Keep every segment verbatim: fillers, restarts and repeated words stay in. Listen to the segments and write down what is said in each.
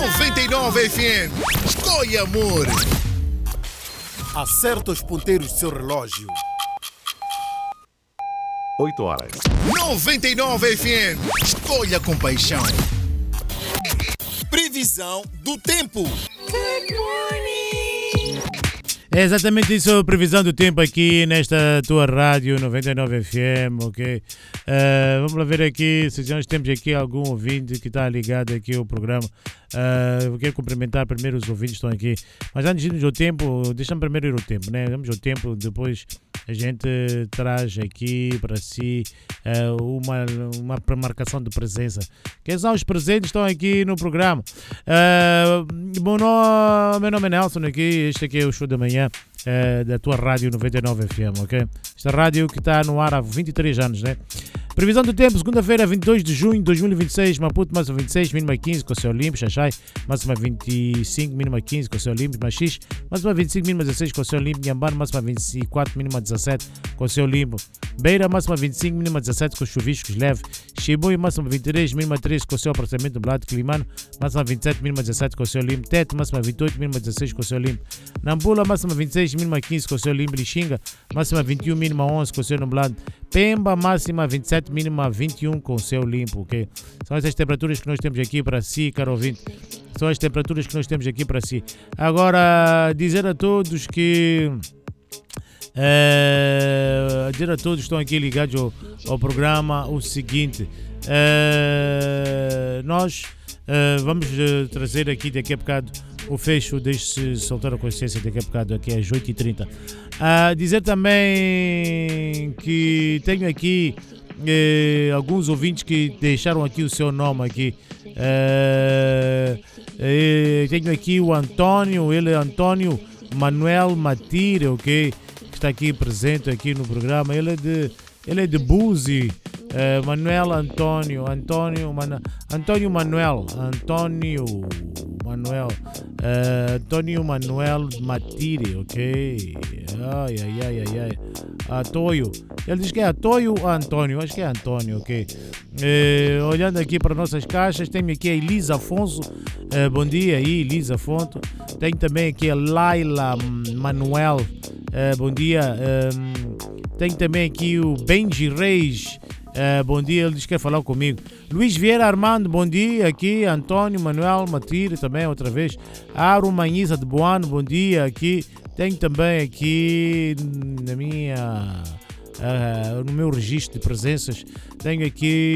noventa e nove F M. Escolha amor. Acerta os ponteiros do seu relógio. oito horas. noventa e nove F M. Escolha com paixão. Previsão do tempo. É exatamente isso, a previsão do tempo aqui nesta tua rádio noventa e nove F M, ok? Uh, vamos lá ver aqui se nós temos aqui algum ouvinte que está ligado aqui ao programa. Uh, eu quero cumprimentar primeiro os ouvintes que estão aqui. Mas antes de irmos ao tempo, deixa-me primeiro ir ao tempo, né? Vamos ao tempo, depois a gente traz aqui para si uh, uma, uma marcação de presença. Quem são os presentes que estão aqui no programa? Uh, bom, no, meu nome é Nelson aqui, este aqui é o show da manhã uh, da tua rádio noventa e nove F M, ok? Esta rádio que está no ar há vinte e três anos, né? Previsão do tempo, segunda-feira, vinte e dois de junho de dois mil e vinte e seis, Maputo, máxima vinte e seis, mínima quinze, com céu limpo, Xaxai, máxima vinte e cinco, mínima quinze, com céu limpo, Maxixe, máxima vinte e cinco, mínima dezesseis, com céu limpo, Nhambane, máxima vinte e quatro, mínima dezessete, com céu limpo, Beira, máxima vinte e cinco, mínima dezessete, com chuviscos leve, Chibui, máxima vinte e três, mínima treze, com céu parcialmente nublado, Climano, máxima vinte e sete, mínima dezessete, com céu limpo, Tete, máxima vinte e oito, mínima dezesseis, com céu limpo, Nampula, máxima vinte e seis, mínima quinze, com céu limpo, Lixinga, máxima vinte e um, mínima onze, com céu nublado, Pemba, máxima vinte e sete, mínima vinte e um, com céu limpo, ok? São essas temperaturas que nós temos aqui para si, caro ouvinte. São as temperaturas que nós temos aqui para si. Agora, dizer a todos que... É, dizer a todos que estão aqui ligados ao, ao programa o seguinte. É, nós é, vamos trazer aqui daqui a bocado o fecho deste Soltar a Consciência daqui a bocado, aqui às oito e trinta. Uh, dizer também que tenho aqui eh, alguns ouvintes que deixaram aqui o seu nome aqui. Uh, eh, tenho aqui o Antônio, ele é Antônio Manuel Matire, ok? Que está aqui presente aqui no programa. Ele é de, ele é de Buzi. Uh, Manuel Antônio, Antônio, Manu, Antônio Manuel, Antônio Manuel, uh, Antônio Manuel Matire, ok? Ai, ai, ai, ai, ai. Atoio. Ele diz que é Atoio ou Antônio? Acho que é Antônio, ok? Uh, olhando aqui para nossas caixas, tem aqui a Elisa Afonso. Uh, bom dia aí, Elisa Afonso. Tem também aqui a Laila Manuel. Uh, bom dia. Um, tem também aqui o Benji Reis. Uh, bom dia, ele diz que quer falar comigo. Luís Vieira Armando, bom dia. Aqui, Antônio Manuel Matire também, outra vez. Aro Manhisa de Boano, bom dia. Aqui, tenho também aqui na minha, uh, no meu registro de presenças, tenho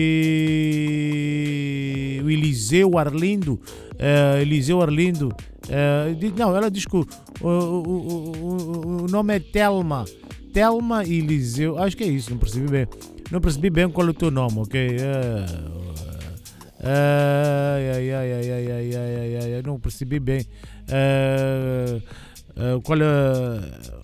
aqui o Eliseu Arlindo. Uh, Eliseu Arlindo. Uh, não, ela diz que o, o, o, o, o nome é Telma. Telma Eliseu, acho que é isso, não percebi bem. Não percebi bem qual é o teu nome, ok? Ai, ai, ai, ai, ai, ai, ai, ai, ai, não percebi bem. Uh, uh, qual é...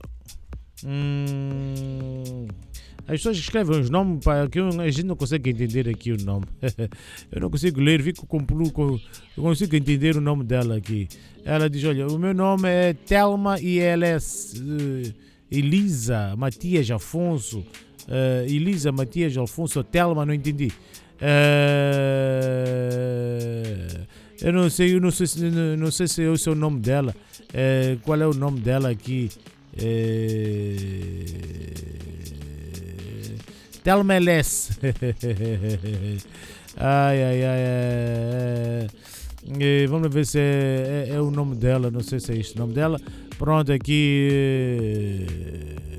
Hum, as pessoas escrevem os nomes para que a gente não consegue entender aqui o nome. Eu não consigo ler, fico com eu consigo entender o nome dela aqui. Ela diz, olha, o meu nome é Telma e ela é uh, Elisa Matias Afonso. Uh, Elisa Matias Alfonso Telma, não entendi. Uh, eu não sei, eu não sei, não, não sei se é o seu nome dela. Uh, qual é o nome dela aqui? Uh, Telma L S. Ai, ai, ai. ai. Uh, vamos ver se é, é, é o nome dela. Não sei se é este o nome dela. Pronto, aqui. Uh,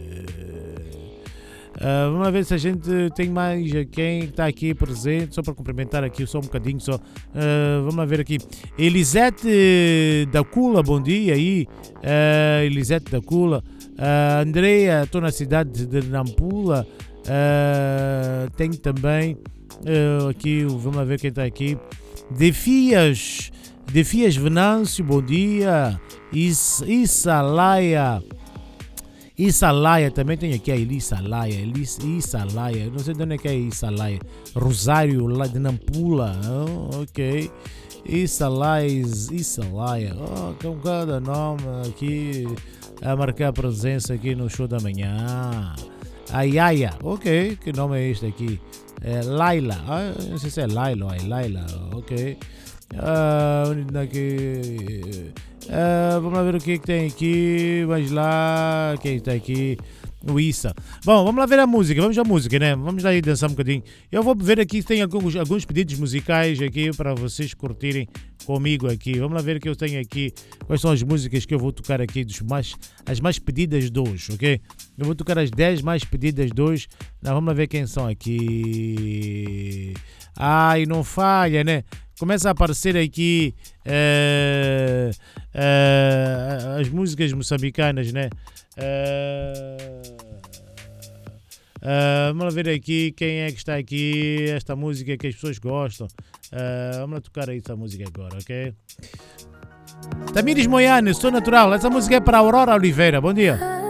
Uh, vamos ver se a gente tem mais quem está aqui presente, só para cumprimentar aqui só um bocadinho só. Uh, vamos ver aqui. Elisete da Cula, bom dia aí. Uh, Elisete da Cula. Uh, Andreia, estou na cidade de Nampula. Uh, tem também uh, aqui, vamos ver quem está aqui. Defias, Defias Venâncio, bom dia. Is, Isalaia. Isalaia, também tem aqui a Elisalaia, Elis, Isalaia, não sei de onde é que é Isalaia, Rosário lá de Nampula, oh, ok, Isalaia, Isalaia, oh, com cada nome aqui a marcar presença aqui no show da manhã. Ayaia, ok, que nome é este aqui? É Laila, ah, não sei se é Laila ou é Laila, ok. Ah, onde aqui? Ah, vamos lá ver o que, é que tem aqui. Vamos lá. Quem está aqui? O Issa. Bom, vamos lá ver a música. Vamos à música, né? Vamos lá aí dançar um bocadinho. Eu vou ver aqui se tem alguns, alguns pedidos musicais aqui para vocês curtirem comigo aqui. Vamos lá ver o que eu tenho aqui. Quais são as músicas que eu vou tocar aqui, dos mais, as mais pedidas de hoje, ok? Eu vou tocar as dez mais pedidas de hoje. Não, vamos lá ver quem são aqui. Ai, não falha, né? Começa a aparecer aqui uh, uh, as músicas moçambicanas, né? Uh, uh, vamos lá ver aqui quem é que está aqui. Esta música que as pessoas gostam. Uh, vamos lá tocar aí essa música agora, ok? Tamires Moiane, Sou Natural. Essa música é para Aurora Oliveira. Bom dia.